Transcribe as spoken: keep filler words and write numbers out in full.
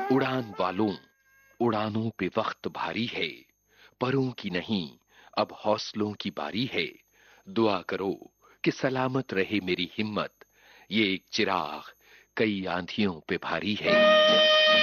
उड़ान वालों, उड़ानों पे वक्त भारी है, परों की नहीं अब हौसलों की बारी है। दुआ करो कि सलामत रहे मेरी हिम्मत, ये एक चिराग कई आंधियों पे भारी है।